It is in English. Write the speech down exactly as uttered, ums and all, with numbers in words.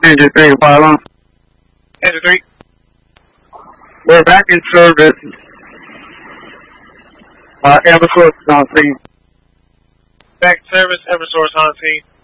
Engine three, fire alarm. Engine three. We're back in service. Uh, Eversource is on scene. Back in service, Eversource on scene.